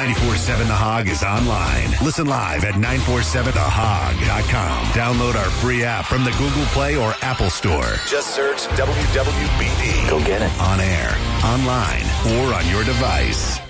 94.7 The Hog is online. Listen live at 947thehog.com. Download our free app from the Google Play or Apple Store. Just search WWBD. Go get it. On air, online, or on your device.